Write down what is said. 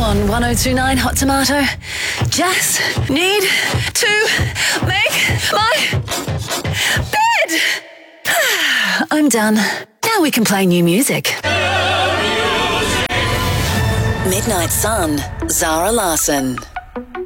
on 1029 Hot Tomato. Just need to make my bed. I'm done. Now we can play new music. Midnight Sun, Zara Larsson.